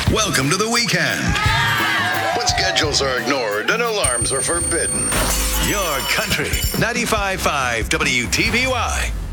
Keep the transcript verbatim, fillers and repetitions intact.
Welcome to the weekend. When schedules are ignored and alarms are forbidden. Your country. ninety-five point five W T B Y.